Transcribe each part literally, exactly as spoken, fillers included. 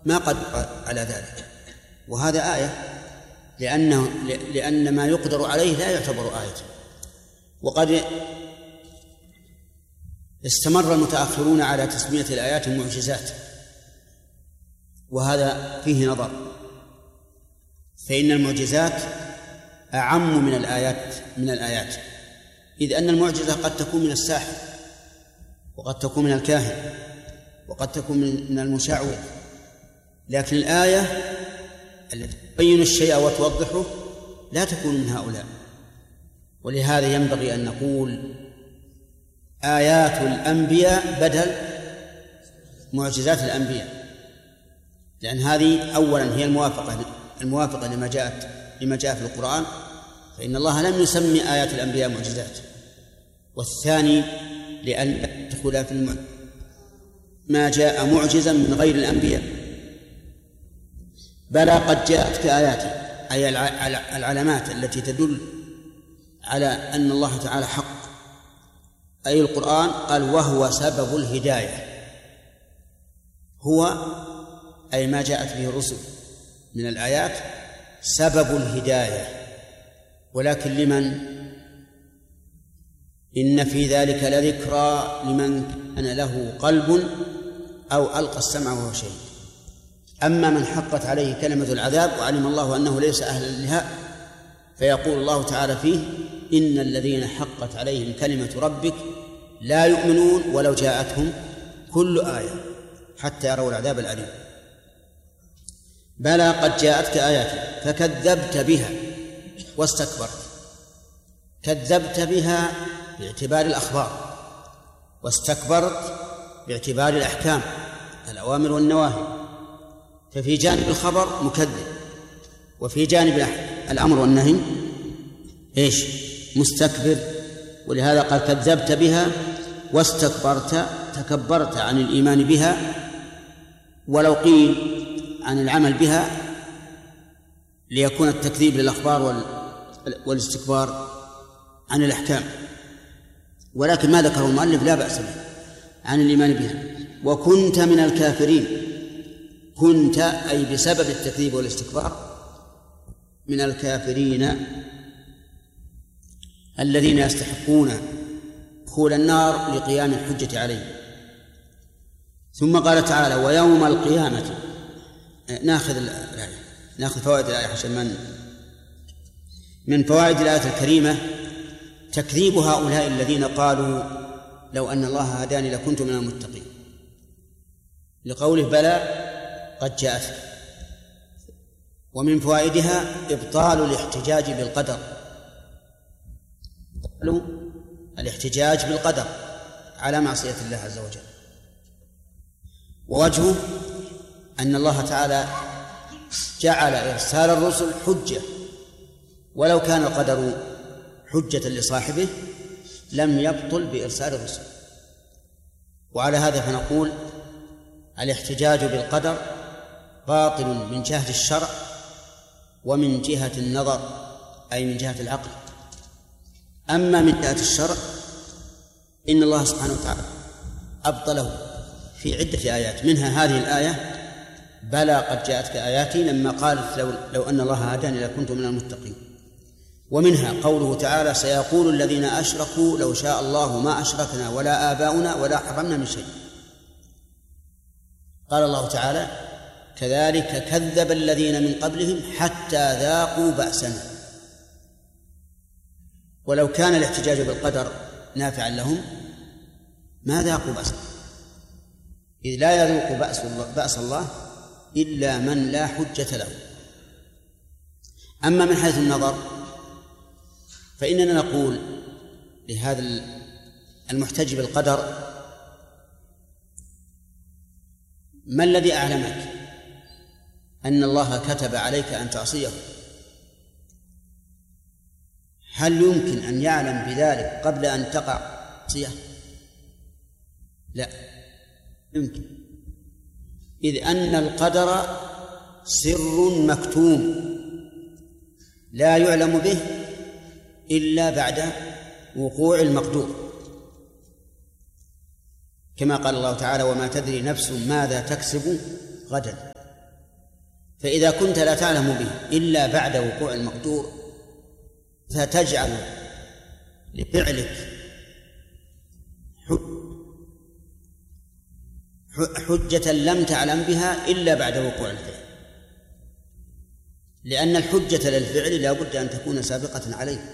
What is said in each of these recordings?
ما قدر على ذلك، وهذا آية، لأنه لأن ما يقدر عليه لا يعتبر آية. وقد استمر المتأخرون على تسمية الآيات المعجزات، وهذا فيه نظر، فإن المعجزات أعم من الآيات من الآيات إذ أن المعجزة قد تكون من الساحر، وقد تكون من الكاهن، وقد تكون من المشعوذ، لكن الآية التي تبين الشيء وتوضحه لا تكون من هؤلاء. ولهذا ينبغي أن نقول آيات الأنبياء بدل معجزات الأنبياء، لأن هذه أولا هي الموافقة الموافقة لما جاءت لما جاء في القرآن، فإن الله لم يسمي آيات الأنبياء معجزات. والثاني لأن تدخل في الم... ما جاء معجزا من غير الأنبياء. بلى قد جاءتك آياتي، أي العلامات التي تدل على أن الله تعالى حق، أي القرآن. قال وهو سبب الهداية، هو أي ما جاءت به الرسل من الآيات سبب الهداية، ولكن لمن؟ إن في ذلك لذكرى لمن كان له قلب أو ألقى السمع وهو شهيد. أما من حقت عليه كلمة العذاب وعلم الله أنه ليس أهلا لها، فيقول الله تعالى فيه إن الذين حقت عليهم كلمة ربك لا يؤمنون ولو جاءتهم كل آية حتى يروا العذاب الأليم. بلى قد جاءتك آياتي فكذبت بها واستكبرت. كذبت بها باعتبار الأخبار، واستكبرت باعتبار الأحكام الأوامر والنواهي، ففي جانب الخبر مكذب، وفي جانب الأمر والنهي إيش؟ مستكبر. ولهذا قال كذبت بها واستكبرت، تكبرت عن الإيمان بها، ولو قيل عن العمل بها ليكون التكذيب للأخبار والاستكبار عن الأحكام، ولكن ما ذكره المؤلف لا بأس به عن الإيمان بها. وكنت من الكافرين، كنت أي بسبب التكذيب والاستكبار من الكافرين الذين يستحقون دخول النار لقيام الحجة عليهم. ثم قال تعالى ويوم القيامة. ناخذ الآية، ناخذ فوائد الآية عشان من من فوائد الآية الكريمة تكذيب هؤلاء الذين قالوا لو أن الله هداني لكنت من المتقين، لقوله بلى قد جاءت. ومن فوائدها إبطال الاحتجاج بالقدر، الاحتجاج بالقدر على معصية الله عز وجل. ووجهه أن الله تعالى جعل إرسال الرسل حجة، ولو كان القدر حجة لصاحبه لم يبطل بإرسال الرسل. وعلى هذا فنقول الاحتجاج بالقدر باطل من جهة الشرع ومن جهة النظر، أي من جهة العقل. أما من جهة الشرع إن الله سبحانه وتعالى أبطله في عدة آيات، منها هذه الآية بلى قد جاءتك آياتي لما قالت لو, لو أن الله هداني لكنت من المتقين. ومنها قوله تعالى سيقول الذين أشركوا لو شاء الله ما أشركنا ولا آباؤنا ولا حرمنا من شيء. قال الله تعالى كذلك كذب الذين من قبلهم حتى ذاقوا بأسنا. ولو كان الاحتجاج بالقدر نافعا لهم ما ذاقوا بأسنا، إذ لا يذوق بأس الله, بأس الله إلا من لا حجة له. أما من حيث النظر فإننا نقول لهذا المحتج بالقدر ما الذي أعلمك أن الله كتب عليك أن تعصيه؟ هل يمكن أن يعلم بذلك قبل أن تقع معصية؟ لا يمكن، إذ أن القدر سر مكتوم لا يعلم به إلا بعد وقوع المقدور، كما قال الله تعالى وما تدري نفس ماذا تكسب غدا. فإذا كنت لا تعلم به إلا بعد وقوع المقدور فتجعل لفعلك حجة لم تعلم بها إلا بعد وقوع الفعل، لأن الحجة للفعل لا بد أن تكون سابقة عليه،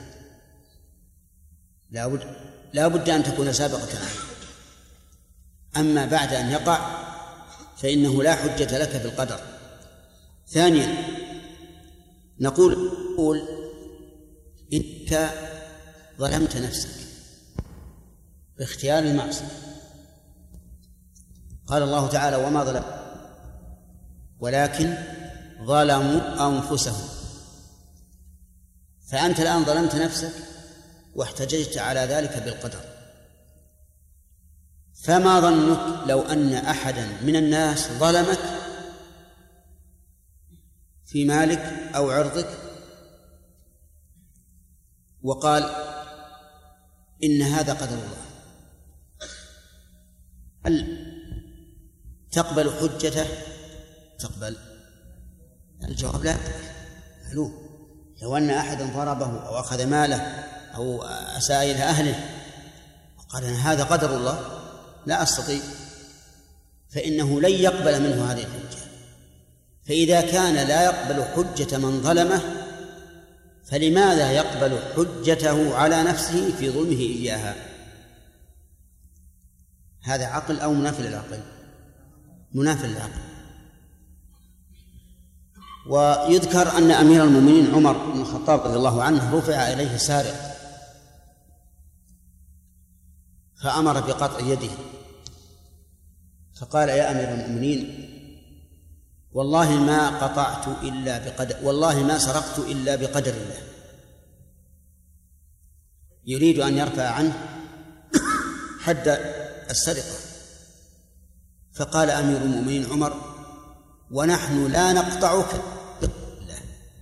لا بد لا بد أن تكون سابقة عليه. أما بعد أن يقع فإنه لا حجة لك في القدر. ثانيا نقول قول إنك ظلمت نفسك باختيار المعصية. قال الله تعالى وما ظلم ولكن ظلموا أنفسهم، فأنت الآن ظلمت نفسك واحتججت على ذلك بالقدر. فما ظنك لو أن أحدا من الناس ظلمك في مالك أو عرضك وقال إن هذا قدر الله، هل تقبل حجته؟ تقبل؟ الجواب لا. حلو. لو أن أحدا ضربه أو أخذ ماله أو أساء إلى أهله وقال إن هذا قدر الله لا أستطيع، فإنه لن يقبل منه هذه الحجة. فإذا كان لا يقبل حجة من ظلمه فلماذا يقبل حجته على نفسه في ظلمه إياها؟ هذا عقل أو منافي للعقل؟ منافي للعقل. ويذكر أن أمير المؤمنين عمر بن الخطاب رضي الله عنه رفع إليه سارق فأمر بقطع يده، فقال يا أمير المؤمنين والله ما قطعت إلا بقدر، والله ما سرقت إلا بقدر الله. يريد أن يرفع عنه حد السرقة. فقال أمير المؤمنين عمر ونحن لا نقطعك بقدر الله.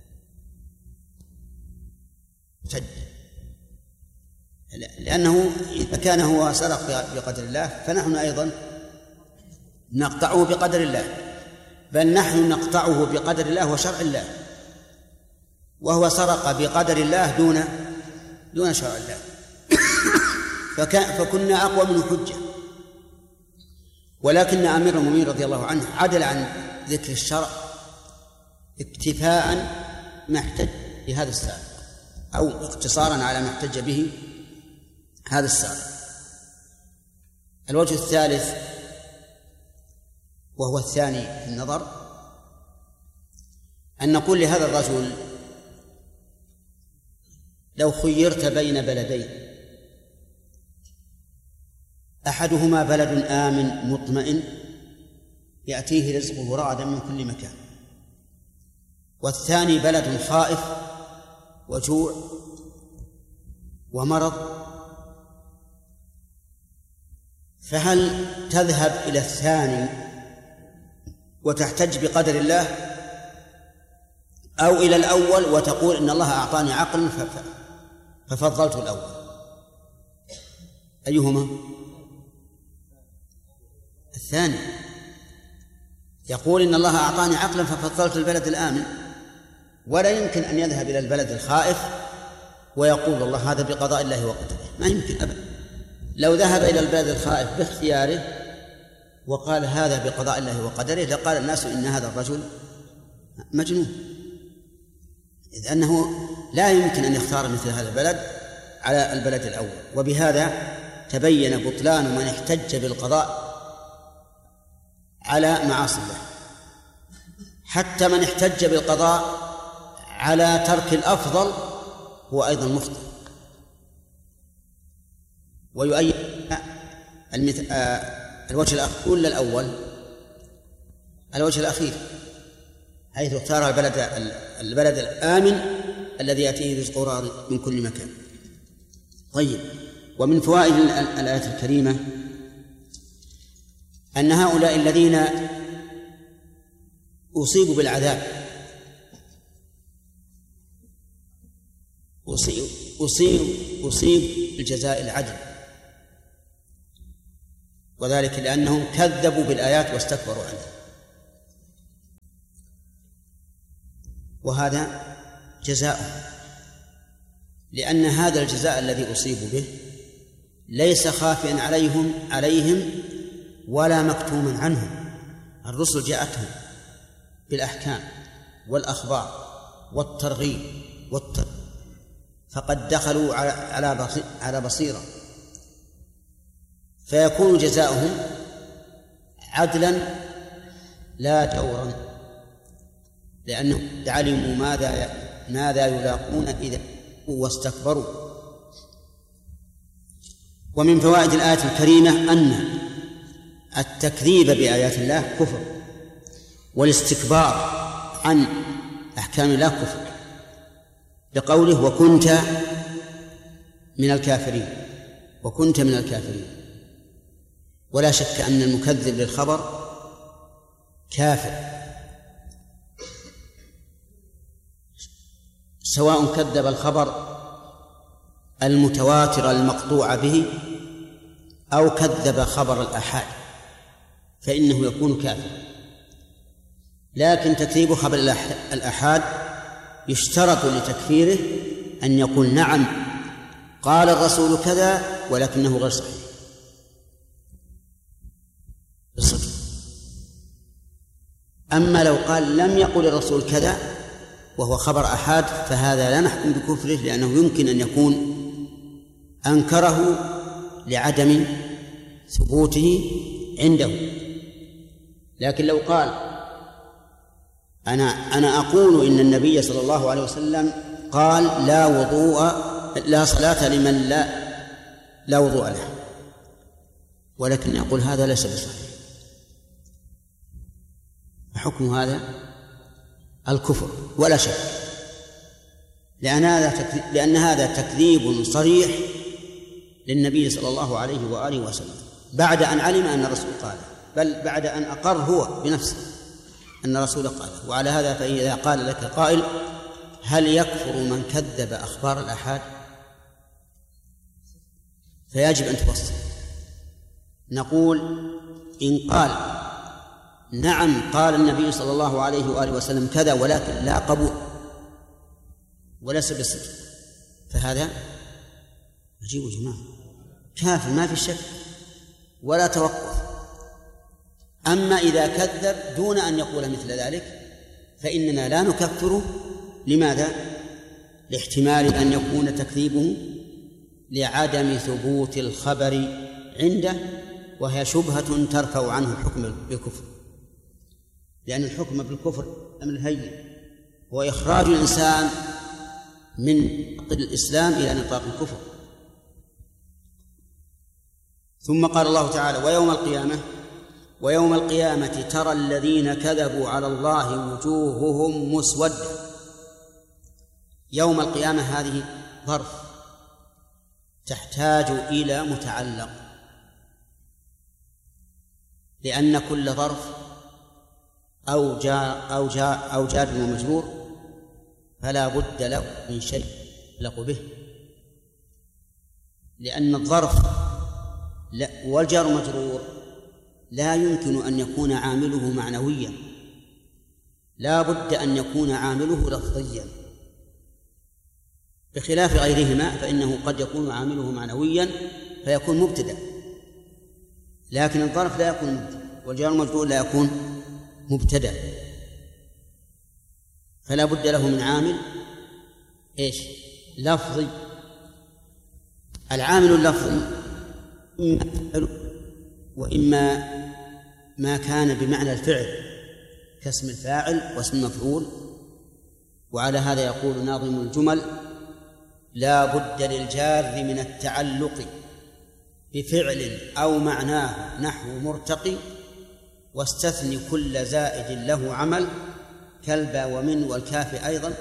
لأنه إذا كان هو سرق بقدر الله فنحن أيضا نقطعه بقدر الله، بل نحن نقطعه بقدر الله وشرع الله، وهو سرق بقدر الله دون دون شرع الله. فكنا أقوى منه حجة. ولكن أمير المؤمنين رضي الله عنه عدل عن ذكر الشرع اكتفاء ما احتج بهذا السابق أو اقتصارا على ما احتج به هذا السابق. الوجه الثالث وهو الثاني في النظر أن نقول لهذا الرجل لو خيرت بين بلدين أحدهما بلد آمن مطمئن يأتيه رزقه رغدا من كل مكان، والثاني بلد خائف وجوع ومرض، فهل تذهب إلى الثاني وتحتج بقدر الله أو إلى الأول وتقول إن الله أعطاني عقل ففضلت الأول؟ أيهما؟ الثاني. يقول إن الله أعطاني عقلا ففضلت البلد الآمن، ولا يمكن أن يذهب إلى البلد الخائف ويقول الله هذا بقضاء الله وقدره، ما يمكن أبدا. لو ذهب إلى البلد الخائف باختياره وقال هذا بقضاء الله وقدره لقال الناس إن هذا الرجل مجنون، إذ أنه لا يمكن أن يختار مثل هذا البلد على البلد الأول. وبهذا تبين بطلان من احتج بالقضاء على معاصي الله. حتى من احتج بالقضاء على ترك الأفضل هو أيضا مخطئ. ويؤيد المث... آه... الوجه الأخير ولا الأول؟ الوجه الأخير، حيث اختار البلد البلد الآمن الذي يأتيه رزقه راغد من كل مكان. طيب، ومن فوائد الآية الكريمة أن هؤلاء الذين أصيبوا بالعذاب أصيب أصيب أصيب بالجزاء العدل، وذلك لأنهم كذبوا بالآيات واستكبروا عنها. وهذا جزاؤه، لأن هذا الجزاء الذي أصيبوا به ليس خافيا عليهم عليهم ولا مكتوما عنهم. الرسل جاءتهم بالأحكام والأخبار والترغيب والترغيب، فقد دخلوا على بصيرة، فيكون جزاؤهم عدلا لا جورا، لأنهم علموا ماذا ماذا يلاقون إذا واستكبروا. ومن فوائد الآية الكريمة أن التكذيب بآيات الله كفر، والاستكبار عن أحكام الله كفر، بقوله وكنت من الكافرين، وكنت من الكافرين. ولا شك أن المكذب للخبر كافر، سواء كذب الخبر المتواتر المقطوع به أو كذب خبر الآحاد فإنه يكون كافر. لكن تكذيب خبر الآحاد يشترط لتكفيره أن يقول نعم قال الرسول كذا ولكنه غير صحيح بالصدق. أما لو قال لم يقل الرسول كذا وهو خبر آحاد فهذا لا نحكم بكفره، لأنه يمكن أن يكون أنكره لعدم ثبوته عنده. لكن لو قال أنا أنا أقول إن النبي صلى الله عليه وسلم قال لا وضوء لا صلاة لمن لا لا وضوء له، ولكن يقول هذا ليس بصحيح، حكم هذا الكفر ولا شك، لأن هذا لأن هذا تكذيب صريح للنبي صلى الله عليه وآله وسلم بعد أن علم أن الرسول قال، بل بعد أن أقر هو بنفسه أن الرسول قال. وعلى هذا فإذا قال لك قائل هل يكفر من كذب أخبار الآحاد فيجب أن تفصل. نقول إن قال نعم قال النبي صلى الله عليه وآله وسلم كذا ولكن لا قبول وليس بالصدق فهذا عجيب يا جماعة كافر ما في شك ولا توقف. أما إذا كذب دون أن يقول مثل ذلك فإننا لا نكفره. لماذا؟ لاحتمال أن يكون تكذيبه لعدم ثبوت الخبر عنده، وهي شبهة ترفع عنه الحكم بالكفر، لأن الحكم بالكفر أمر هين هو إخراج الإنسان من الإسلام إلى نطاق الكفر. ثم قال الله تعالى ويوم القيامة ويوم القيامة ترى الذين كذبوا على الله وجوههم مسودة. يوم القيامة هذه ظرف تحتاج إلى متعلق، لأن كل ظرف أو جاء أو جاء أو جار ومجرور فلا بد له من شيء يتعلق به، لأن الظرف والجار مجرور لا يمكن أن يكون عامله معنويا، لا بد أن يكون عامله لفظيا، بخلاف غيرهما فإنه قد يكون عامله معنويا فيكون مبتدأ، لكن الظرف لا يكون مبتدأ والجار المجرور لا يكون مبتدأ، فلا بد له من عامل إيش؟ لفظي. العامل اللفظي إما وإما ما كان بمعنى الفعل كاسم الفاعل واسم المفعول. وعلى هذا يقول ناظم الجمل لا بد للجار من التعلق بفعل أو معناه نحو مرتقي، واستثني كل زائد له عمل كالبا ومن والكاف أيضا.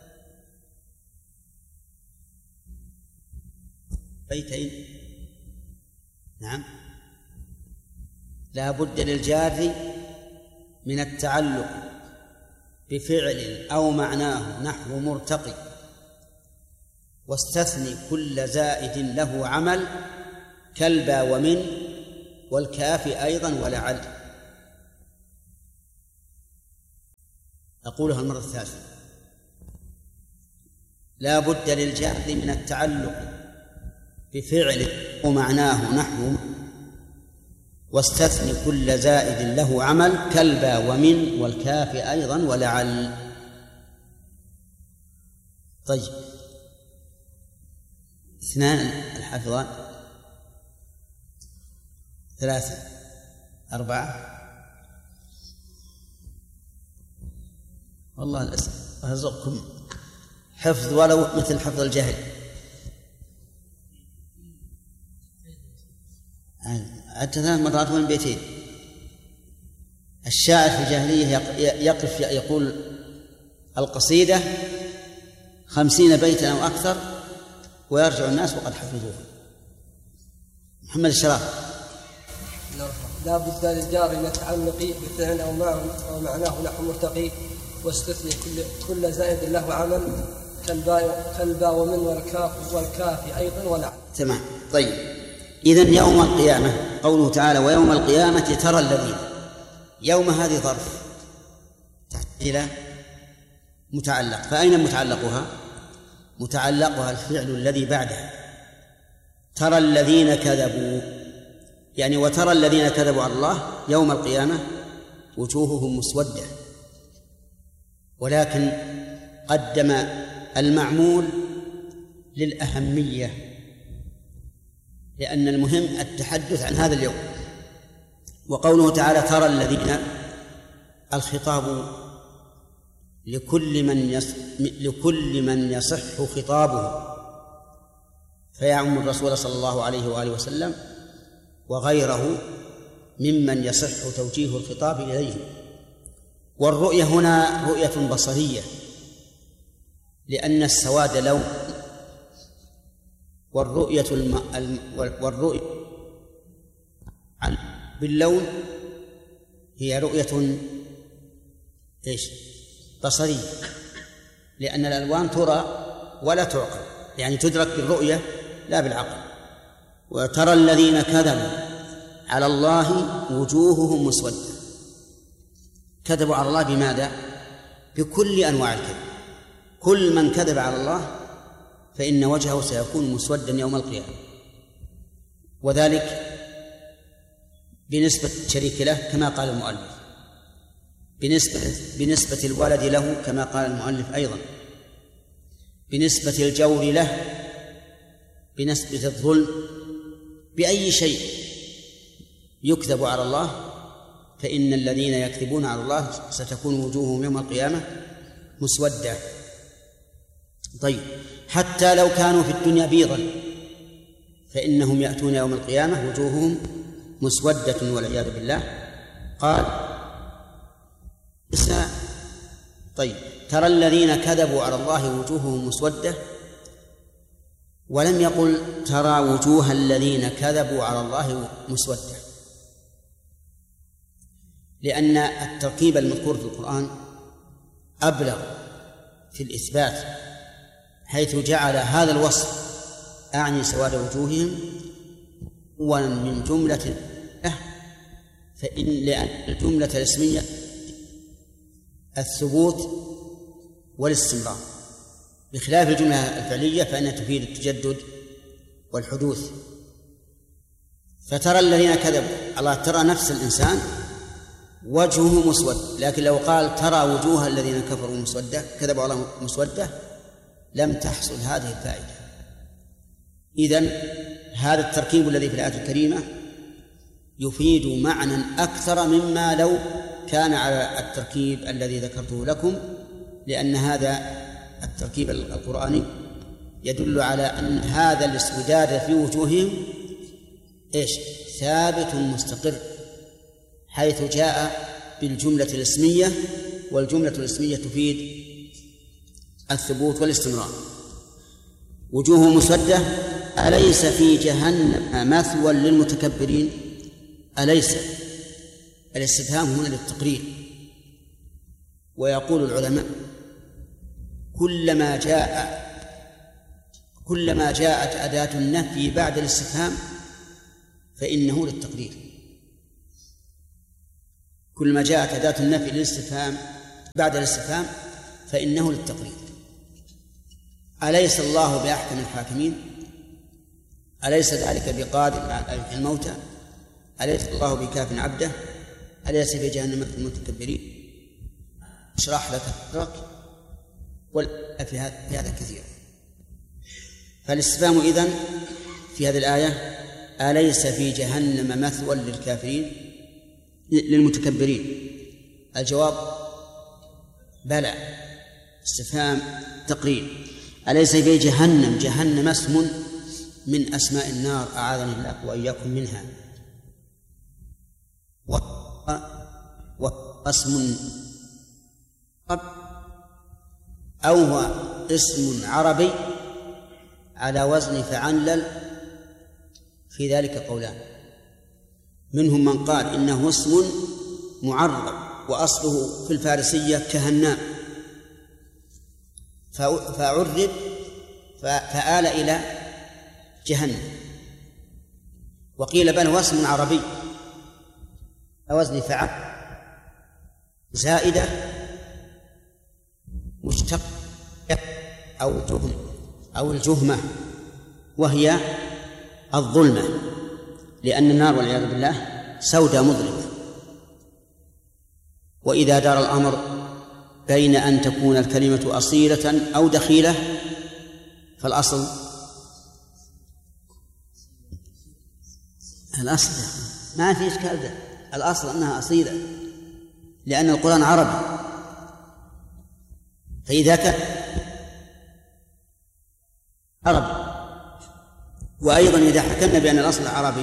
بيتين نعم. لا بد للجار من التعلق بفعل أو معناه نحو مرتقي، واستثني كل زائد له عمل كالبا ومن والكاف أيضا ولعل. أقولها المرة الثالثة لا بد للجار من التعلق بفعل ومعناه نحو واستثني كل زائد له عمل كالبا ومن والكاف أيضا ولعل. طيب اثنان الحافظان، ثلاثة، أربعة، والله أرزقكم حفظ ولو مثل حفظ الجهل. عدت ثلاث مرات من بيتين. الشاعر في الجاهلية يقف يقول القصيدة خمسين بيتا أو أكثر ويرجع الناس وقد حفظوها. محمد الشراف. لا بد للجار من التعلق بفعل أو معناه نحو مرتقي واستثني كل, كل زائد له عمل كالباء كالباء ومن والكاف والكاف أيضا ولعل. تمام. طيب إذن يوم القيامة قوله تعالى ويوم القيامة ترى الذين، يوم هذه ظرف إلى متعلق، فأين متعلقها؟ متعلقها الفعل الذي بعدها. ترى الذين كذبوا، يعني وترى الذين كذبوا على الله يوم القيامة وجوههم مسودة، ولكن قدم المعمول للأهمية لأن المهم التحدث عن هذا اليوم. وقوله تعالى ترى الذين، الخطاب لكل من يصح لكل من يصح خطابه، فيعم الرسول صلى الله عليه وآله وسلم وغيره ممن يصح توجيه الخطاب إليه. والرؤية هنا رؤية بصرية لأن السواد لون، والرؤية الم... الم... والرؤية باللون هي رؤية إيش؟ بصرية، لأن الألوان ترى ولا تعقل، يعني تدرك بالرؤية لا بالعقل. وترى الذين كذبوا على الله وجوههم مسودة، كذبوا على الله بماذا؟ بكل أنواع الكذب. كل من كذب على الله فإن وجهه سيكون مسودا يوم القيامة، وذلك بنسبة شريك له كما قال المؤلف، بنسبة, بنسبة الولد له كما قال المؤلف أيضا، بنسبة الجور له، بنسبة الظلم، بأي شيء يكذب على الله فإن الذين يكذبون على الله ستكون وجوههم يوم القيامة مسودة. طيب حتى لو كانوا في الدنيا بيضا فإنهم يأتون يوم القيامة وجوههم مسودة والعياذ بالله. قال طيب ترى الذين كذبوا على الله وجوههم مسودة، ولم يقل ترى وجوه الذين كذبوا على الله مسودة، لأن التركيب المذكور في القرآن أبلغ في الإثبات، حيث جعل هذا الوصف أعني سواد وجوههم ومن جملة له، فإن لأن الجملة الاسمية الثبوت والاستمرار، بخلاف الجملة الفعلية فإنها تفيد التجدد والحدوث. فترى الذين كذبوا الله، ترى نفس الإنسان وجهه مسود، لكن لو قال ترى وجوه الذين كفروا مسودة كذبوا على مسودة لم تحصل هذه الفائدة. إذن هذا التركيب الذي في الآية الكريمة يفيد معنى أكثر مما لو كان على التركيب الذي ذكرته لكم، لأن هذا التركيب القرآني يدل على أن هذا الاسوداد في وجوههم إيش؟ ثابت مستقر، حيث جاء بالجملة الاسمية، والجملة الاسمية تفيد الثبوت والاستمرار. وجوه مسودة، أليس في جهنم مثوى للمتكبرين؟ أليس؟ الاستفهام هنا للتقرير. ويقول العلماء كلما جاء كلما جاءت أداة النفي بعد الاستفهام فإنه للتقرير. كلما جاءت أداة النفي للاستفهام بعد الاستفهام فإنه للتقرير. أليس الله بأحكم الحاكمين؟ أليس ذلك بقادر على أن يحيي الموتى؟ أليس الله بكاف عبده؟ أليس في جهنم مثوى للمتكبرين؟ اشرح لك أدرك في هذا كثير. فالاستفهام إذن في هذه الآية أليس في جهنم مثوى للكافرين للمتكبرين؟ الجواب بلى، استفهام تقرير. أليس في جهنم، جهنم اسم من أسماء النار أعاذني الله وإياكم منها، واسم أو هو اسم عربي على وزن فعنلل، في ذلك قولان، منهم من قال إنه اسم معرب وأصله في الفارسية كهنام فعرب فآل إلى جهنم، وقيل بل هو اسم عربي على وزن فعل زائدة مشتق أو جهنم أو الجهمة، وهي الظلمة، لأن النار والعياذ بالله سوداء مظلمة. وإذا دار الأمر بين أن تكون الكلمة أصيلة أو دخيلة فالأصل الأصل ما في إشكال ذا، الأصل أنها أصيلة لأن القرآن عربي، فإذا كان عربي وأيضا إذا حكمنا بأن الأصل عربي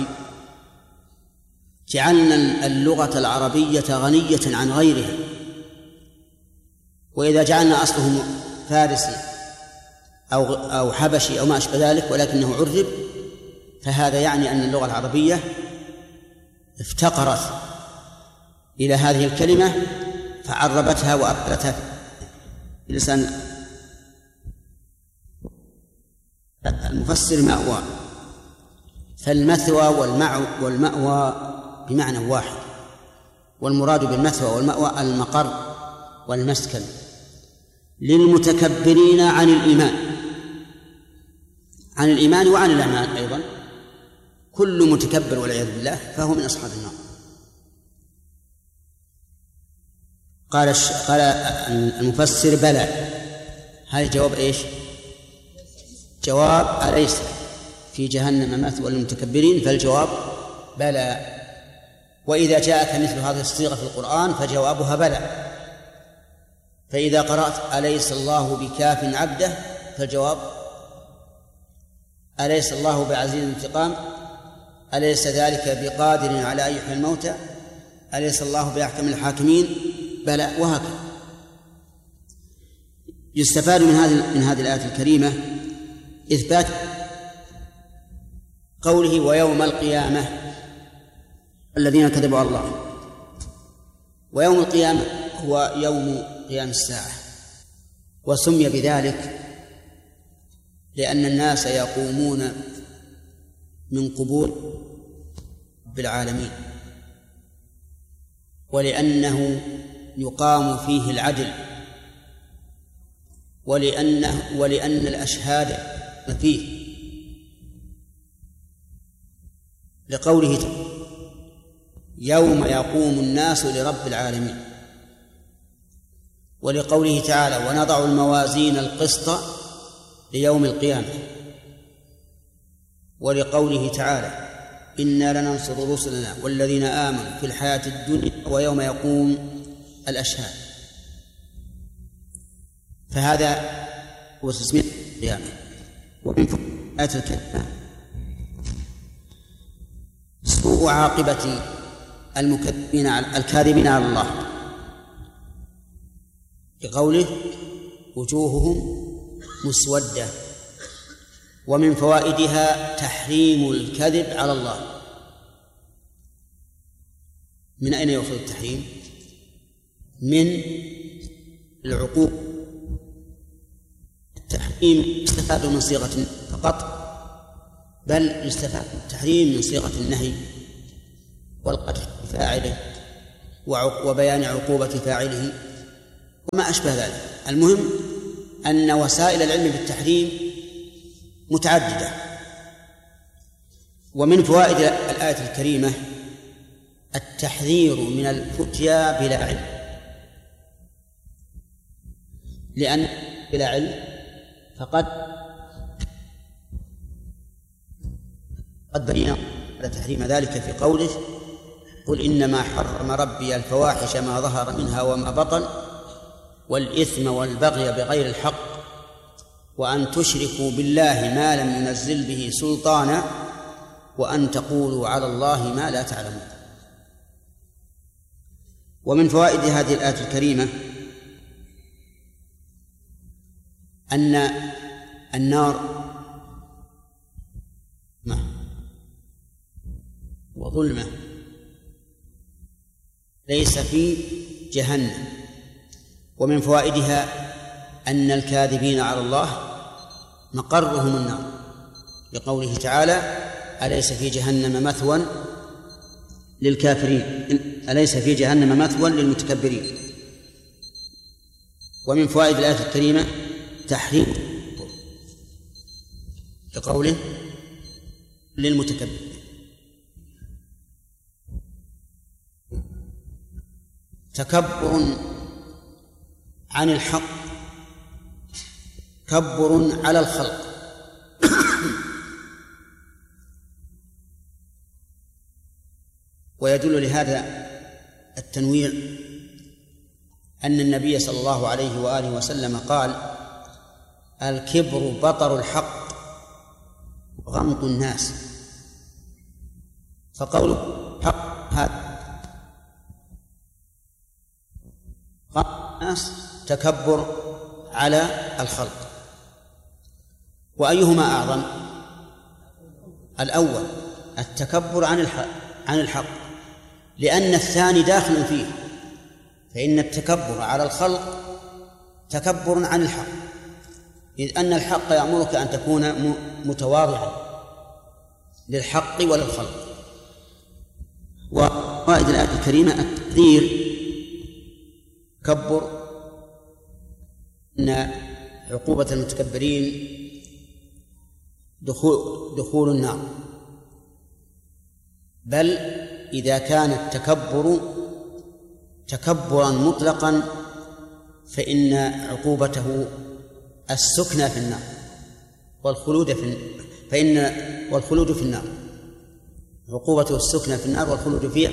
جعلنا اللغة العربية غنية عن غيرها، وإذا جعلنا أصله فارسي أو أو حبشي أو ما أشبه ذلك ولكنه عرب، فهذا يعني أن اللغة العربية افتقرت إلى هذه الكلمة فعربتها وأبدلتها في لسان المفسر مأوى. فالمثوى والمأوى بمعنى واحد، والمراد بالمثوى والمأوى المقر والمسكن للمتكبرين عن الإيمان، عن الإيمان وعن الأعمال أيضا. كل متكبر والعياذ بالله فهو من أصحاب النار. قال قال المفسر بلى، هذا جواب إيش؟ جواب أليس في جهنم مثوى للمتكبرين، فالجواب بلى. وإذا جاءك مثل هذه الصيغة في القرآن فجوابها بلى. فإذا قرأت أليس الله بكاف عبده فالجواب أليس الله بعزيز الانتقام، أليس ذلك بقادر على أن يحيي الموتى، أليس الله بأحكم الحاكمين، بلى، وهكذا. يستفاد من هذه من هذه الآية الكريمة إثبات قوله ويوم القيامة الذين كذبوا على الله. ويوم القيامة هو يوم قيام الساعة، وسمي بذلك لأن الناس يقومون من قبور رب العالمين، ولأنه يقام فيه العدل، ولأنه ولأن الأشهاد فيه، لقوله يوم يقوم الناس لرب العالمين، ولقوله تعالى ونضع الموازين القسط ليوم القيامة، ولقوله تعالى إنا لننصر رسلنا والذين آمنوا في الحياة الدنيا ويوم يقوم الأشهاد. فهذا هو تسمية القيامة. ومن آية الكلمة سوء عاقبة المكذبين الكاذبين على الله، بقوله وجوههم مسودة. ومن فوائدها تحريم الكذب على الله. من أين يؤخذ التحريم؟ من العقوق. التحريم يستفاد من صيغة فقط، بل يستفاد التحريم من صيغة النهي والقدح فاعله وبيان عقوبة فاعله وما أشبه ذلك. المهم أن وسائل العلم بالتحريم متعددة. ومن فوائد الآية الكريمة التحذير من الفتيا بلا علم، لأن بلا علم فقد قد بينا تحريم ذلك في قوله قل إنما حرم ربي الفواحش ما ظهر منها وما بطن والإثم والبغي بغير الحق وأن تشركوا بالله ما لم ينزل به سلطانا وأن تقولوا على الله ما لا تعلمون. ومن فوائد هذه الآية الكريمة أن النار وظلمة ليس في جهنم. ومن فوائدها أن الكاذبين على الله مقرهم النار، لقوله تعالى أليس في جهنم مثوى للكافرين أليس في جهنم مثوى للمتكبرين. ومن فوائد الآية الكريمة تحريم لقوله للمتكبرين. تكبر عن الحق تكبر على الخلق. ويدل لهذا التنويع أن النبي صلى الله عليه وآله وسلم قال الكبر بطر الحق وغمط الناس. فقوله حق هذا غمط الناس تكبر على الخلق. وأيهما أعظم؟ الأول التكبر عن الحق عن الحق لأن الثاني داخل فيه، فإن التكبر على الخلق تكبر عن الحق، إذ أن الحق يأمرك أن تكون متواضعا للحق وللخلق. وفائدة الآية الكريمة التحذير تكبر أن عقوبة المتكبرين دخول, دخول النار، بل إذا كان التكبر تكبرا مطلقا فإن عقوبته السكنى في النار والخلود في فإن والخلود في النار عقوبته السكنى في النار والخلود فيها.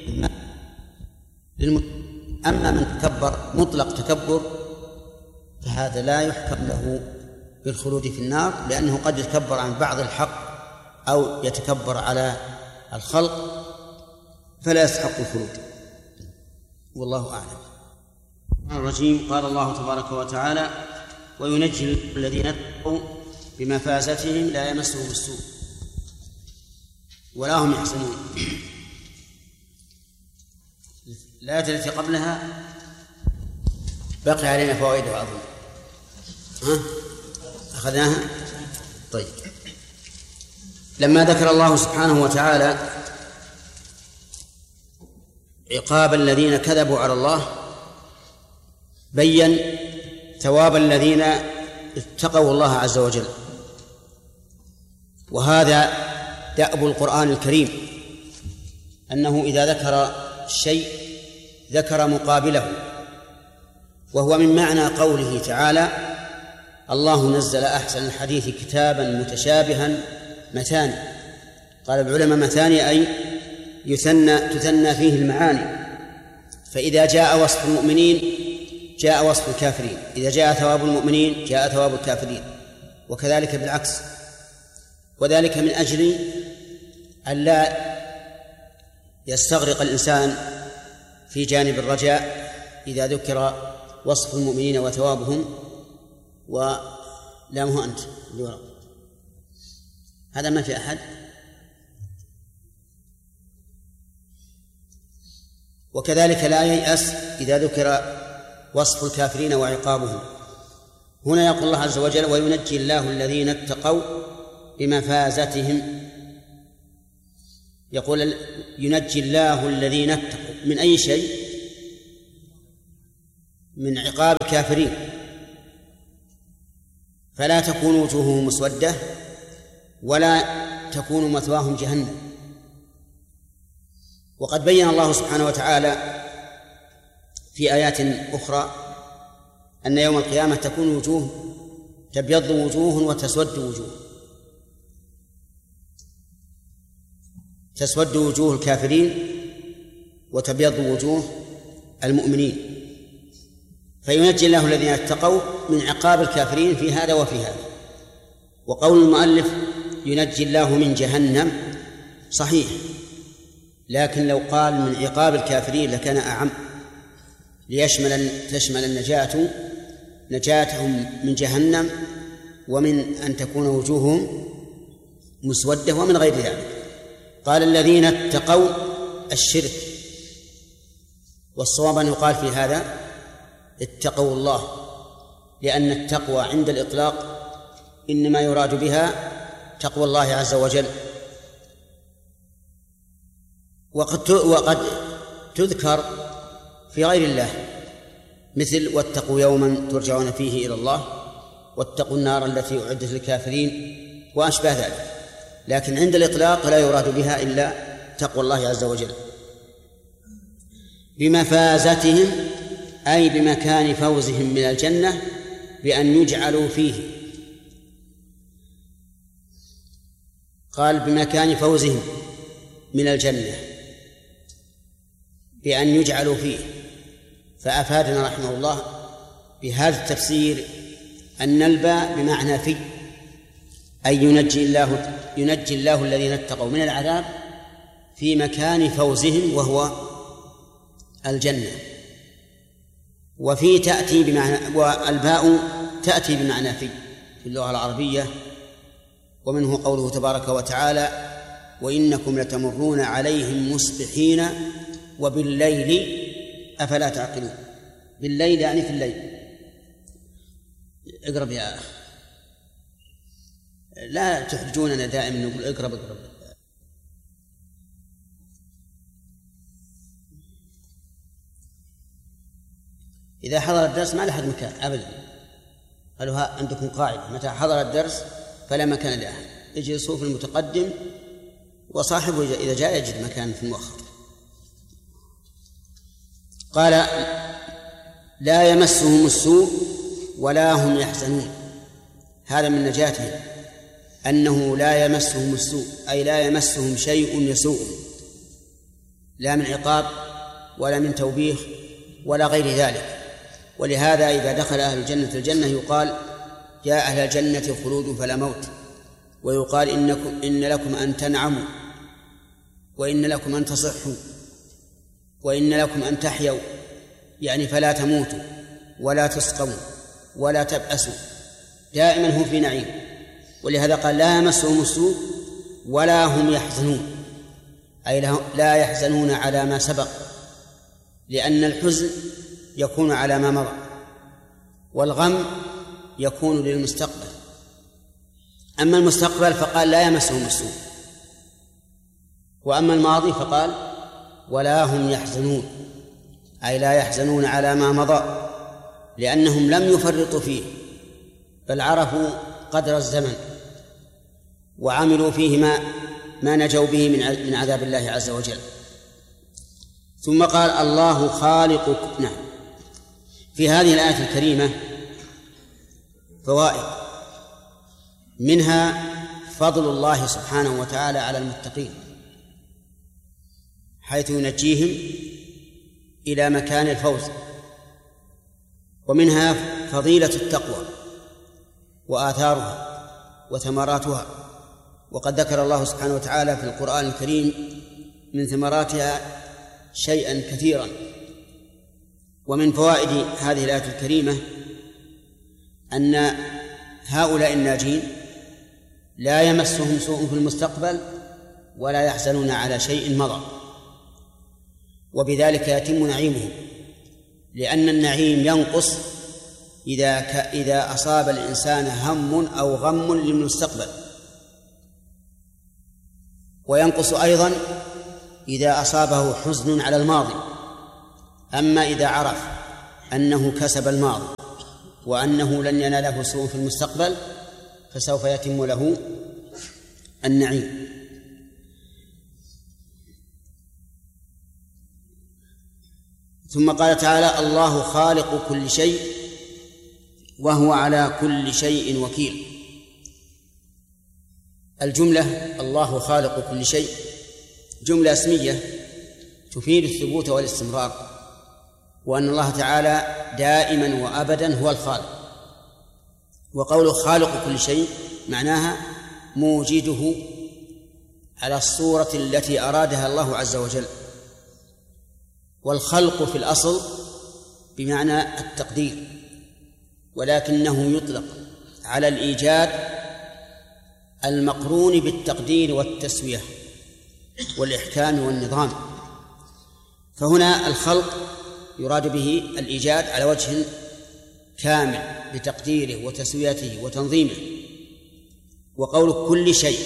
أما من تكبر مطلق تكبر فهذا لا يحكم له بالخلود في النار، لأنه قد يتكبر عن بعض الحق أو يتكبر على الخلق فلا يستحق الخلود، والله أعلم. الرجيم. قال الله تبارك وتعالى وينجي الذين اتقوا بمفازتهم لا يمسهم السوء ولا هم يحزنون. الآية التي قبلها بقي علينا فوائد عظيمة، ها أخذناها. طيب، لما ذكر الله سبحانه وتعالى عقاب الذين كذبوا على الله بين ثواب الذين اتقوا الله عز وجل. وهذا دأب القرآن الكريم، أنه إذا ذكر الشيء ذكر مقابله، وهو من معنى قوله تعالى الله نزل أحسن الحديث كتابا متشابها مثاني. قال العلماء مثاني أي يثنى تثنى فيه المعاني، فإذا جاء وصف المؤمنين جاء وصف الكافرين، إذا جاء ثواب المؤمنين جاء ثواب الكافرين، وكذلك بالعكس. وذلك من أجل أن لا يستغرق الإنسان في جانب الرجاء إذا ذكر وصف المؤمنين وثوابهم ولامه أنت الورق. هذا ما في أحد. وكذلك لا ييأس إذا ذكر وصف الكافرين وعقابهم. هنا يقول الله عز وجل وينجي الله الذين اتقوا بمفازتهم. يقول ينجي الله الذين اتقوا من أي شيء؟ من عقاب الكافرين. فلا تكون وجوههم مسودة ولا تكون مثواهم جهنم. وقد بين الله سبحانه وتعالى في آيات أخرى أن يوم القيامة تكون وجوه تبيض وجوه وتسود وجوه، تسود وجوه الكافرين وتبيض وجوه المؤمنين، فينجي الله الذين اتقوا من عقاب الكافرين في هذا وفي هذا. وقول المؤلف ينجي الله من جهنم صحيح، لكن لو قال من عقاب الكافرين لكان أعم، ليشمل تشمل النجاة نجاتهم من جهنم ومن أن تكون وجوههم مسودة ومن غير ذلك. قال الذين اتقوا الشرك، والصواب أن يقال في هذا اتقوا الله، لأن التقوى عند الإطلاق إنما يراد بها تقوى الله عز وجل. وقد وقد تذكر في غير الله، مثل واتقوا يوما ترجعون فيه إلى الله، واتقوا النار التي أعدت للكافرين وأشبه ذلك، لكن عند الإطلاق لا يراد بها إلا تقوى الله عز وجل. بمفازتهم أي بمكان فوزهم من الجنة بأن يجعلوا فيه. قال بمكان فوزهم من الجنة بأن يجعلوا فيه، فأفادنا رحمه الله بهذا التفسير أن الباء بمعنى في، أي ينجي الله ينجي الله الذين اتقوا من العذاب في مكان فوزهم وهو الجنة. وفي تأتي بمعنى، والباء تأتي بمعنى في في اللغة العربية، ومنه قوله تبارك وتعالى وإنكم لتمرون عليهم مصبحين وبالليل أفلا تعقلون. بالليل يعني في الليل. اقرب يا أخ، لا تحرجوننا دائما نقول اقرب اقرب. إذا حضر الدرس ما لحد مكان أبدا، قالوا عندكم قاعدة متى حضر الدرس فلا مكان لأحد، اجلسوا في المتقدم وصاحبه إذا جاء يجد مكان في المؤخر. قال لا يمسهم السوء ولا هم يحزنون، هذا من نجاتهم أنه لا يمسهم السوء، أي لا يمسهم شيء يسوء، لا من عقاب ولا من توبيخ ولا غير ذلك. ولهذا إذا دخل أهل الجنة الجنة يقال يا أهل الجنة خلود فلا موت، ويقال إنكم إن لكم أن تنعموا، وإن لكم أن تصحوا، وإن لكم أن تحيوا، يعني فلا تموتوا ولا تسقموا ولا تبأسوا، دائما هم في نعيم. ولهذا قال لا يمسهم السوء ولا هم يحزنون، أي لا يحزنون على ما سبق، لأن الحزن يكون على ما مضى، والغم يكون للمستقبل. أما المستقبل فقال لا يمسهم السوء، وأما الماضي فقال ولا هم يحزنون، أي لا يحزنون على ما مضى، لأنهم لم يفرطوا فيه بل عرفوا قدر الزمن وعملوا فيه ما ما نجوا به من عذاب الله عز وجل. ثم قال الله خالق. نعم، في هذه الآية الكريمة فوائد، منها فضل الله سبحانه وتعالى على المتقين حيث ينجيهم إلى مكان الفوز، ومنها فضيلة التقوى وآثارها وثمراتها، وقد ذكر الله سبحانه وتعالى في القرآن الكريم من ثمراتها شيئا كثيرا. ومن فوائد هذه الآية الكريمة أن هؤلاء الناجين لا يمسهم سوء في المستقبل ولا يحزنون على شيء مضى، وبذلك يتم نعيمهم، لأن النعيم ينقص إذا ك... إذا أصاب الإنسان هم أو غم للمستقبل، وينقص أيضا إذا أصابه حزن على الماضي. أما إذا عرف أنه كسب الماضي وأنه لن يناله سوء في المستقبل فسوف يتم له النعيم. ثم قال تعالى: الله خالق كل شيء وهو على كل شيء وكيل. الجملة الله خالق كل شيء جملة اسمية تفيد الثبوت والاستمرار، وأن الله تعالى دائما وأبدا هو الخالق. وقوله خالق كل شيء معناها موجده على الصورة التي أرادها الله عز وجل. والخلق في الأصل بمعنى التقدير، ولكنه يطلق على الإيجاد المقرون بالتقدير والتسوية والإحكام والنظام. فهنا الخلق يراد به الإيجاد على وجه كامل بتقديره وتسويته وتنظيمه. وقول كل شيء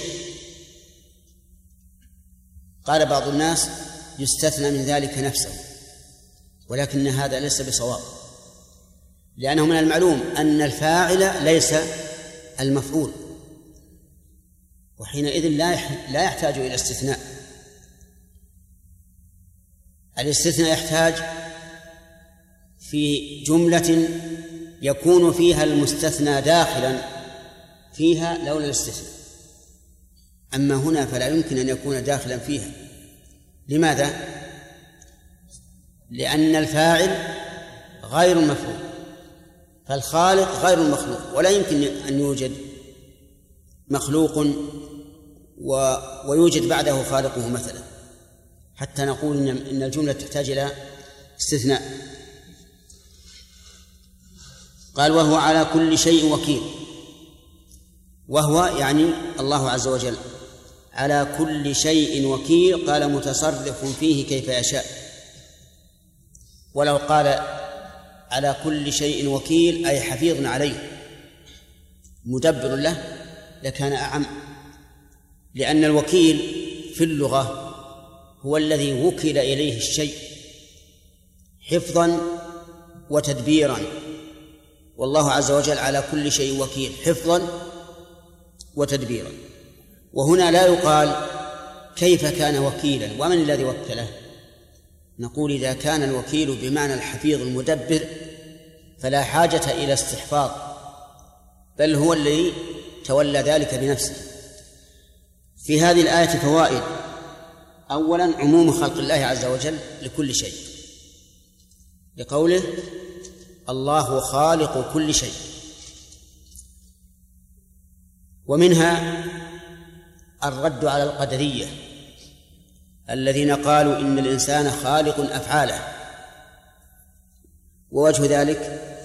قال بعض الناس يستثنى من ذلك نفسه، ولكن هذا ليس بصواب، لأنه من المعلوم أن الفاعل ليس المفعول، وحينئذ لا يحتاج إلى استثناء. الاستثناء يحتاج في جملة يكون فيها المستثنى داخلا فيها لولا الاستثناء، أما هنا فلا يمكن أن يكون داخلا فيها. لماذا؟ لأن الفاعل غير المفعول، فالخالق غير المخلوق، ولا يمكن أن يوجد مخلوق و... ويوجد بعده خالقه مثلا حتى نقول إن الجملة تحتاج إلى استثناء. قال: وهو على كل شيء وكيل. وهو يعني الله عز وجل على كل شيء وكيل، قال متصرف فيه كيف يشاء. ولو قال على كل شيء وكيل أي حفيظ عليه مدبر له لكان أعم، لأن الوكيل في اللغة هو الذي وكل إليه الشيء حفظا وتدبيرا، والله عز وجل على كل شيء وكيل حفظا وتدبيرا. وهنا لا يقال كيف كان وكيلا ومن الذي وكله، نقول إذا كان الوكيل بمعنى الحفيظ المدبر فلا حاجة إلى استحفاظ، بل هو الذي تولى ذلك بنفسه. في هذه الآية فوائد: أولا عموم خلق الله عز وجل لكل شيء، لقوله الله خالق كل شيء. ومنها الرد على القدرية الذين قالوا إن الإنسان خالق أفعاله، ووجه ذلك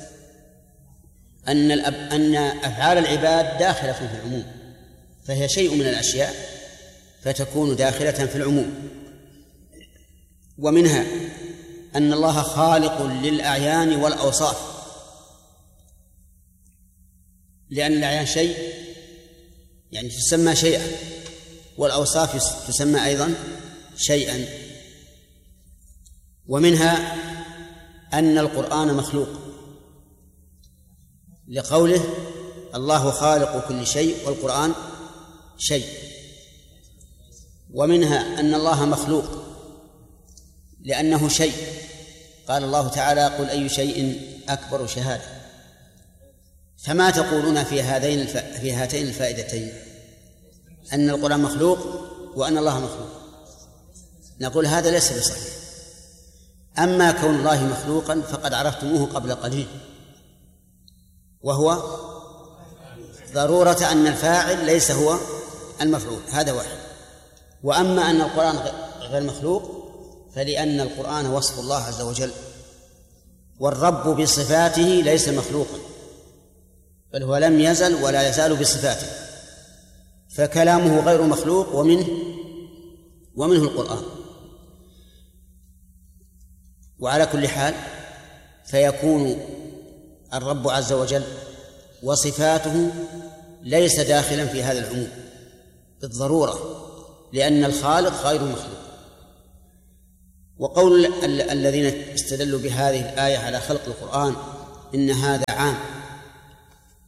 أن أن أفعال العباد داخلة في العموم، فهي شيء من الأشياء فتكون داخلة في العموم. ومنها أن الله خالق للأعيان والأوصاف، لأن الأعيان شيء يعني تسمى شيئا، والأوصاف تسمى أيضا شيئا. ومنها أن القرآن مخلوق، لقوله الله خالق كل شيء والقرآن شيء. ومنها أن الله مخلوق لأنه شيء، قال الله تعالى قل أي شيء أكبر شهادة. فما تقولون في هذين الف... في هاتين الفائدتين، أن القرآن مخلوق وأن الله مخلوق؟ نقول هذا ليس بصحيح. أما كون الله مخلوقا فقد عرفتموه قبل قليل، وهو ضرورة أن الفاعل ليس هو المفعول، هذا واحد. وأما أن القرآن غير مخلوق فلأن القرآن وصف الله عز وجل، والرب بصفاته ليس مخلوقا، بل هو لم يزل ولا يزال بصفاته، فكلامه غير مخلوق ومنه ومنه القرآن. وعلى كل حال فيكون الرب عز وجل وصفاته ليس داخلا في هذا العموم بالضرورة، لأن الخالق غير مخلوق. وقول الذين استدلوا بهذه الآية على خلق القرآن إن هذا عام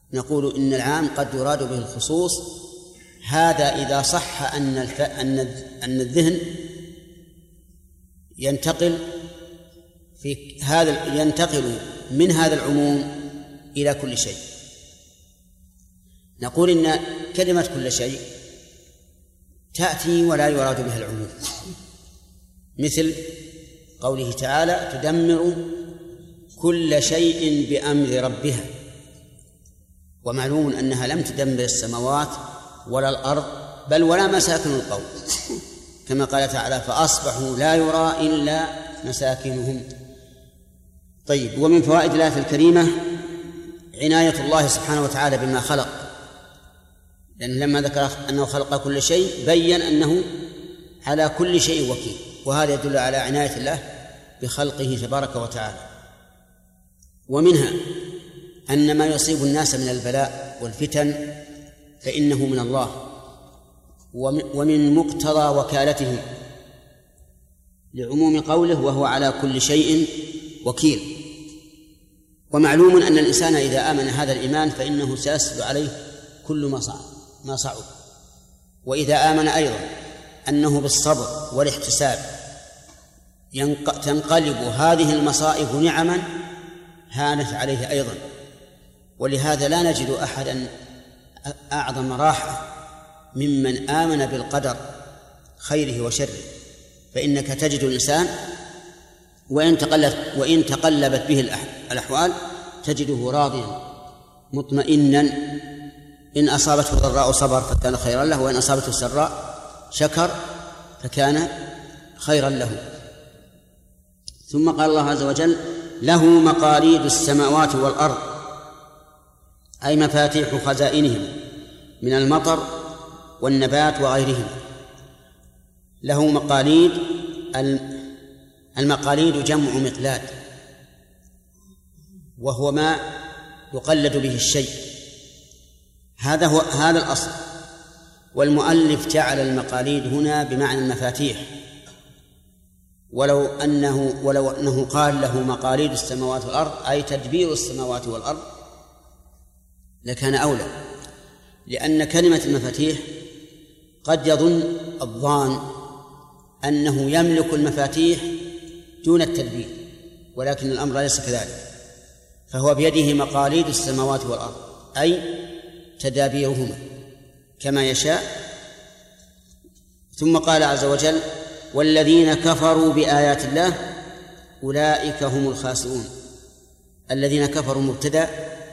نقول إن العام قد يراد به الخصوص. هذا إذا صح أن الف... أن أن الذهن ينتقل في هذا ينتقل من هذا العموم إلى كل شيء. نقول إن كلمة كل شيء تأتي ولا يراد بها العموم، مثل قوله تعالى: تدمر كل شيء بأمر ربها. ومعلوم أنها لم تدمر السماوات ولا الأرض بل ولا مساكن القوم، كما قال تعالى: فأصبحوا لا يرى إلا مساكنهم. طيب، ومن فوائد الآية الكريمة عناية الله سبحانه وتعالى بما خلق، لأنه لما ذكر أنه خلق كل شيء بيّن أنه على كل شيء وكيل، وهذا يدل على عناية الله بخلقه تبارك وتعالى. ومنها أن ما يصيب الناس من البلاء والفتن فإنه من الله، ومن مقتضى وكالته لعموم قوله: وهو على كل شيء وكيل. ومعلوم أن الإنسان إذا آمن هذا الإيمان فإنه سيسهل عليه كل ما صعب ما صعب وإذا آمن أيضا أنه بالصبر والاحتساب تنقلب هذه المصائب نعما هانت عليه أيضا. ولهذا لا نجد أحدا أعظم راحة ممن آمن بالقدر خيره وشره. فإنك تجد الإنسان وإن تقلبت, وإن تقلبت به الأحوال تجده راضيا مطمئنا. إن أصابته ضراء صبر فكان خيرا له، وإن أصابته سراء شكر فكان خيرا له. ثم قال الله عز وجل: له مقاليد السماوات والأرض، أي مفاتيح خزائنهم من المطر والنبات وغيرهم. له مقاليد، المقاليد جمع مقلاد، وهو ما يقلد به الشيء. هذا هو هذا الأصل. والمؤلف جعل المقاليد هنا بمعنى المفاتيح، ولو أنه ولو أنه قال له مقاليد السماوات والأرض أي تدبير السماوات والأرض لكان أولى، لأن كلمة المفاتيح قد يظن الظان أنه يملك المفاتيح دون التدبير، ولكن الأمر ليس كذلك، فهو بيده مقاليد السماوات والأرض أي تدابيرهما كما يشاء. ثم قال عز وجل: والذين كفروا بآيات الله أولئك هم الخاسرون. الذين كفروا مبتدأ،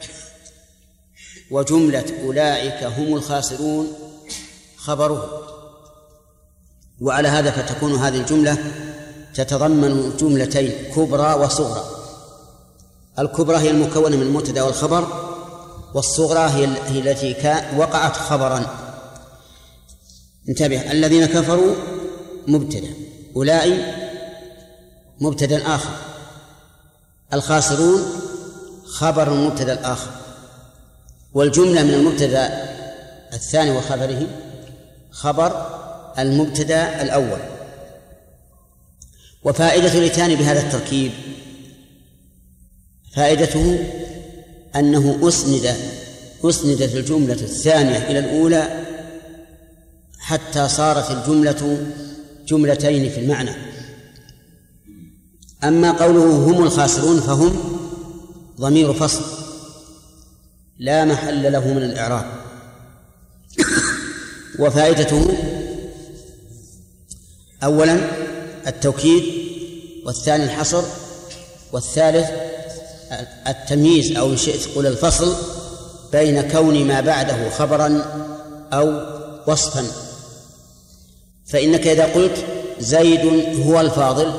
وجملة أولئك هم الخاسرون خبره. وعلى هذا فتكون هذه الجملة تتضمن جملتين كبرى وصغرى. الكبرى هي المكونة من المبتدأ والخبر، والصغرى هي التي وقعت خبرا. انتبه: الذين كفروا مبتدأ، أولئك مبتدأ آخر، الخاسرون خبر المبتدأ الآخر، والجملة من المبتدأ الثاني وخبره خبر المبتدأ الأول. وفائدة الإتيان بهذا التركيب فائدته أنه أسند أسندت الجملة الثانية إلى الأولى حتى صارت الجملة جملتين في المعنى. أما قوله هم الخاسرون فهم ضمير فصل لا محل له من الإعراب. وفائدته أولا التوكيد، والثاني الحصر، والثالث التمييز أو شئت قل الفصل بين كون ما بعده خبرا أو وصفا. فإنك إذا قلت زيد هو الفاضل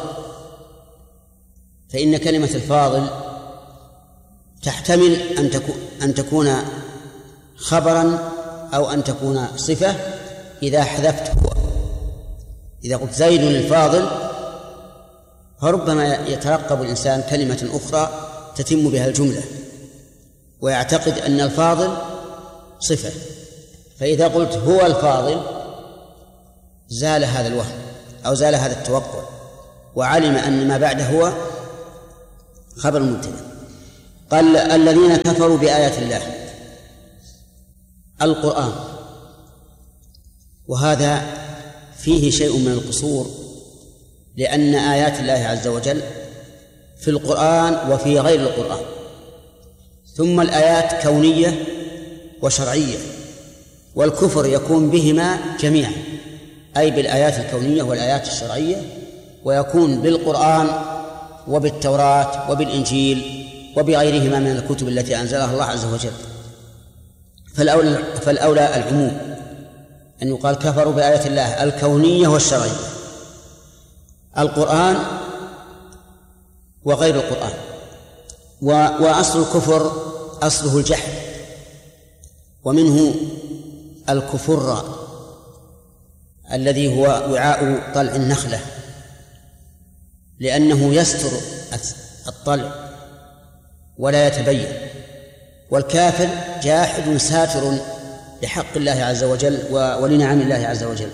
فإن كلمة الفاضل تحتمل أن تكون أن تكون خبرا أو أن تكون صفة إذا حذفت هو. إذا قلت زيد الفاضل فربما يترقب الإنسان كلمة أخرى تتم بها الجملة ويعتقد أن الفاضل صفة، فإذا قلت هو الفاضل زال هذا الوهم أو زال هذا التوقع، وعلم أن ما بعده هو خبر مبتدأ. قال الذين كفروا بآيات الله، القرآن، وهذا فيه شيء من القصور، لأن آيات الله عز وجل في القرآن وفي غير القرآن، ثم الآيات كونية وشرعية، والكفر يكون بهما جميعا، أي بالآيات الكونية والآيات الشرعية، ويكون بالقرآن وبالتوراة وبالإنجيل وبغيرهما من الكتب التي أنزلها الله عز وجل. فالأولى, فالأولى العموم، أن يقال كفروا بآيات الله الكونية والشرعية، القرآن وغير القرآن. وأصل الكفر أصله الجحد، ومنه الكفر الذي هو وعاء طلع النخلة، لأنه يستر الطلع ولا يتبين، والكافر جاحد ساتر لحق الله عز وجل ولنعم الله عز وجل.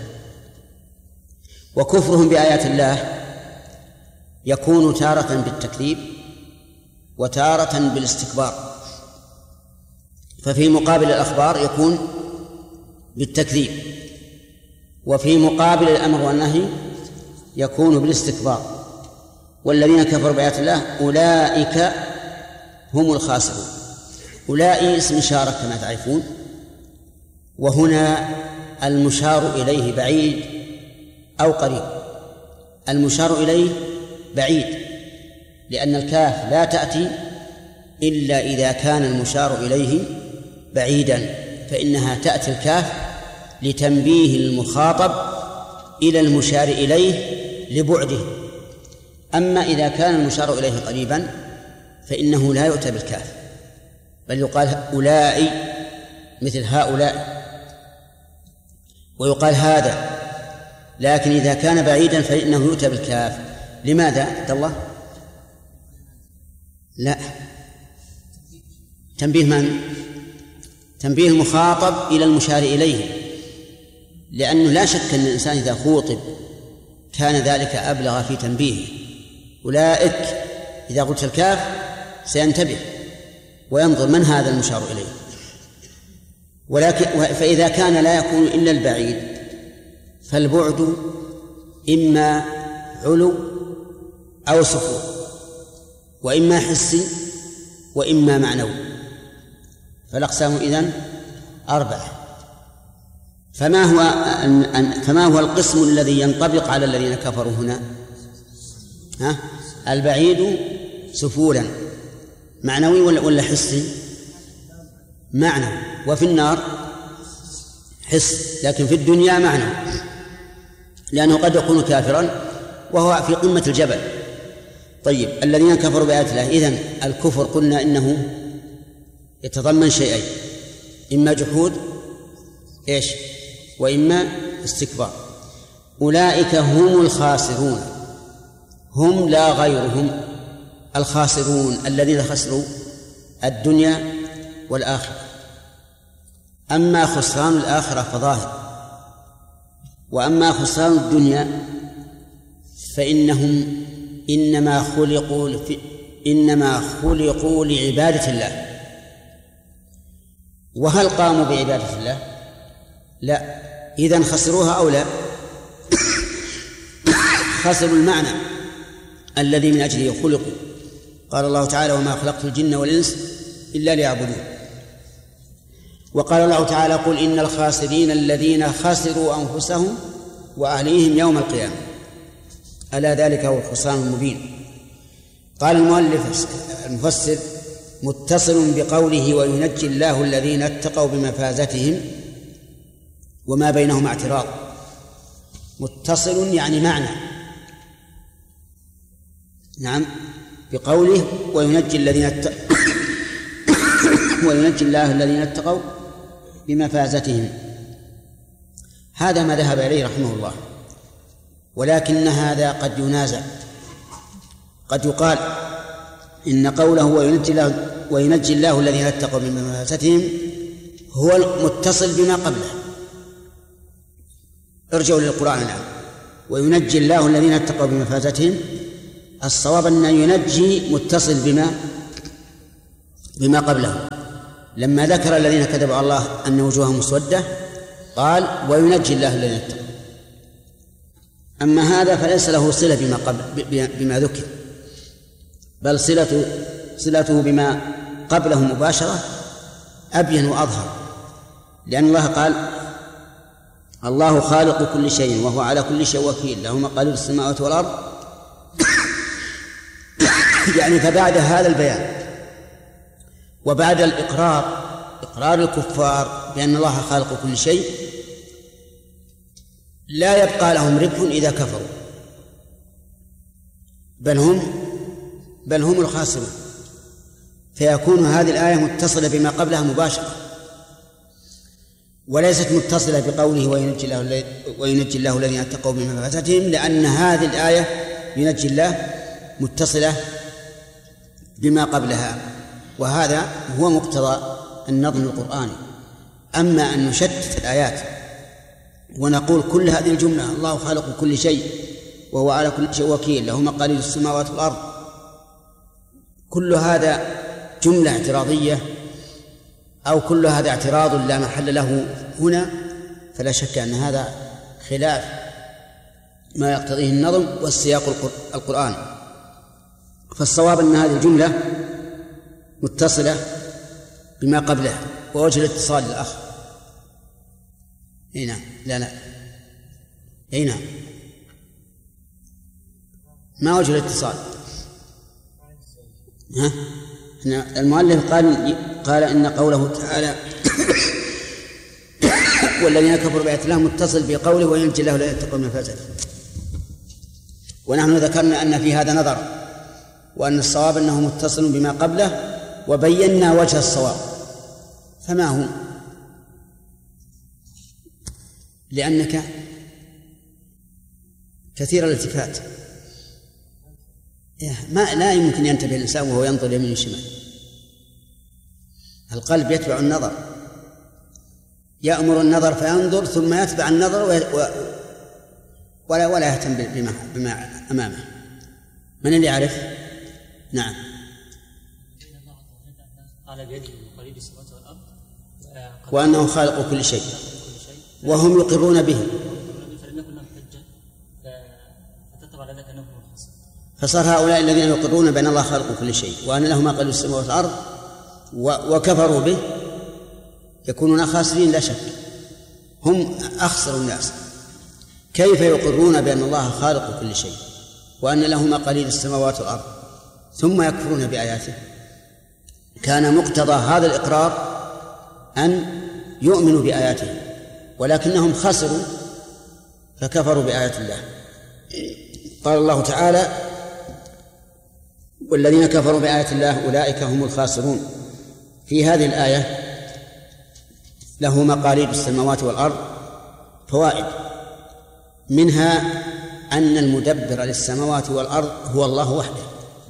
وكفرهم بآيات الله يكون تارة بالتكذيب وتارة بالاستكبار، ففي مقابل الأخبار يكون بالتكذيب، وفي مقابل الأمر والنهي يكون بالاستكبار. والذين كفروا بآيات الله أولئك هم الخاسرون. أولئك اسم إشارة كما تعرفون، وهنا المشار إليه بعيد أو قريب. المشار إليه بعيد، لأن الكاف لا تأتي إلا إذا كان المشار إليه بعيدا، فإنها تأتي الكاف لتنبيه المخاطب إلى المشار إليه لبعده. أما إذا كان المشار إليه قريبا فإنه لا يؤتى بالكاف، بل يقال أولئك مثل هؤلاء، ويقال هذا. لكن إذا كان بعيدا فإنه يؤتى بالكاف. لماذا عبد الله؟ لا، تنبيه من؟ تنبيه المخاطب إلى المشار إليه، لأنه لا شك أن الإنسان إذا خوطب كان ذلك أبلغ في تنبيهه. أولئك إذا قلت الكاف سينتبه وينظر من هذا المشار إليه. ولكن فإذا كان لا يكون إلا البعيد فالبعد إما علو أو سفور، وإما حسي وإما معنوي، فالأقسام إذن أربعة. فما هو فما هو القسم الذي ينطبق على الذين كفروا هنا؟ ها؟ البعيد سفولا، معنوي ولا حسي؟ معنى، وفي النار حس، لكن في الدنيا معنى، لأنه قد يكون كافرا وهو في قمة الجبل. طيب، الذين كفروا بآيات الله، إذن الكفر قلنا إنه يتضمن شيئين، إما جحود إيش وإما استكبار. أولئك هم الخاسرون، هم لا غيرهم، الخاسرون الذين خسروا الدنيا والآخرة. أما خسران الآخرة فظاهر، وأما خسران الدنيا فإنهم إنما خلقوا إنما خلقوا لعبادة الله. وهل قاموا بعبادة الله؟ لا. إذن خسروها أو لا؟ خسروا المعنى الذي من أجله خلقوا. قال الله تعالى: وما خلقت الجن والإنس إلا ليعبدون. وقال الله تعالى: قل إن الخاسرين الذين خسروا أنفسهم وأهليهم يوم القيامة، ألا ذلك هو الخسران المبين. قال المؤلف المفسر: متصل بقوله وينجي الله الذين اتقوا بمفازتهم، وما بينهما اعتراض. متصل يعني معنى، نعم، بقوله وينجي الذين اتقوا وينجي الله الذين اتقوا بمفازتهم. هذا ما ذهب إليه رحمه الله، ولكن هذا قد ينازع. قد يقال إن قوله وينجي الله, وينجي الله الذين اتقوا بمفازتهم هو المتصل بما قبله. ارجعوا للقرآن الآن. وينجي الله الذين اتقوا بمفازتهم، الصواب أن ينجي متصل بما بما قبله، لما ذكر الذين كذبوا على الله أن وجوههم مسودة قال وينجي الله الذين اتقوا. أما هذا فليس له صلة بما, قبل بما ذكر، بل صلته, صلته بما قبله مباشرة أبين وأظهر، لأن الله قال الله خالق كل شيء وهو على كل شيء وكيل له مقاليد السماوات والأرض. يعني فبعد هذا البيان وبعد الإقرار إقرار الكفار بأن الله خالق كل شيء لا يبقى لهم ربح إذا كفروا، بل هم بل هم الخاسرون، فيكون هذه الآية متصلة بما قبلها مباشرة، وليست متصلة بقوله وينجي الله وينجي الله الذين اتقوا بمفازتهم، لأن هذه الآية ينجي الله متصلة بما قبلها، وهذا هو مقتضى النظم القرآني. أما أن نشتت الآيات ونقول كل هذه الجملة الله خالق كل شيء وهو على كل شيء وكيل له مقاليد السماوات والأرض، كل هذا جملة اعتراضية أو كل هذا اعتراض لا محل له هنا، فلا شك أن هذا خلاف ما يقتضيه النظم والسياق القرآن. فالصواب أن هذه الجملة متصلة بما قبلها، ووجه الاتصال للأخ. اي نعم. لا لا اي نعم، ما وجه الاتصال؟ ها؟ المؤلف قال قال إن قوله تعالى والذين كفروا بآيات الله متصل بقوله وينجي الله الذين اتقوا بمفازتهم، ونحن ذكرنا أن في هذا نظر، وأن الصواب أنه متصل بما قبله، وبينا وجه الصواب. فما هو؟ لأنك كثير الالتفات، ما لا يمكن ينتبه الإنسان وهو ينظر يمين وشمال. القلب يتبع النظر، يأمر النظر فينظر ثم يتبع النظر و... ولا ولا يهتم بما بما أمامه. من اللي يعرف؟ نعم. قال بيده مقاليد السماوات والأرض وأنه خالق كل شيء وهم يقرون به، فلنكن لهم حجة فتتبع ذلك أنهم الخاسر. فصار هؤلاء الذين يقرون بأن الله خالق كل شيء وأن له مقاليد السماوات والأرض وكفروا به يكونون خاسرين لا شك، هم أخسر الناس. كيف يقرون بأن الله خالق كل شيء وأن له مقاليد السماوات والأرض ثم يكفرون بآياته؟ كان مقتضى هذا الإقرار أن يؤمنوا بآياته، ولكنهم خسروا فكفروا بآيات الله. قال الله تعالى والذين كفروا بآيات الله أولئك هم الخاسرون. في هذه الآية له مقاليد السماوات والأرض فوائد، منها أن المدبر للسماوات والأرض هو الله وحده،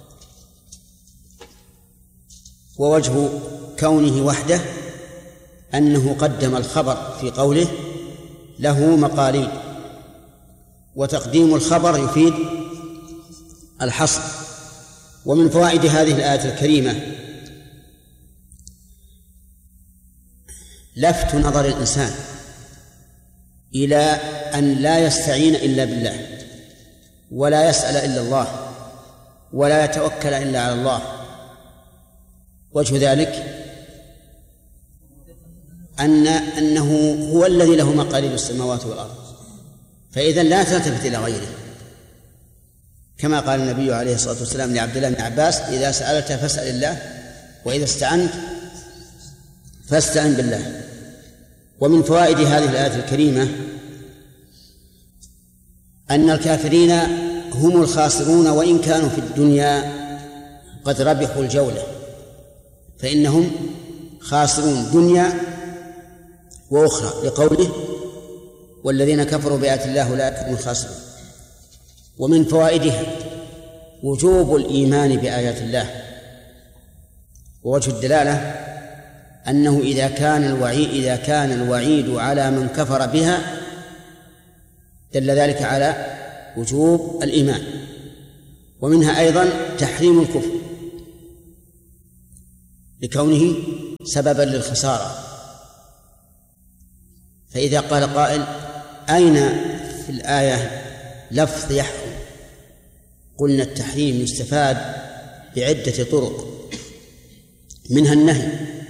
ووجه كونه وحده أنه قدم الخبر في قوله له مقاليد، وتقديم الخبر يفيد الحصر. ومن فوائد هذه الآية الكريمة لفت نظر الإنسان إلى أن لا يستعين إلا بالله، ولا يسأل إلا الله، ولا يتوكل إلا على الله. وجه ذلك أن أنه هو الذي له مقاليد السماوات والأرض، فإذا لا تلتفت إلى غيره، كما قال النبي عليه الصلاة والسلام لعبد الله بن عباس إذا سألت فاسأل الله وإذا استعنت فاستعن بالله. ومن فوائد هذه الآية الكريمة أن الكافرين هم الخاسرون وإن كانوا في الدنيا قد ربحوا الجولة، فإنهم خاسرون دنيا وأخرى، لقوله والذين كفروا بآيات الله أولئك هم الخاسرون. ومن فوائدها وجوب الإيمان بآيات الله، ووجه الدلالة أنه إذا كان الوعيد إذا كان الوعيد على من كفر بها دل ذلك على وجوب الإيمان. ومنها أيضا تحريم الكفر لكونه سببا للخسارة. فإذا قال قائل أين في الآية لفظ يحرم؟ قلنا التحريم يستفاد بعدة طرق، منها النهي،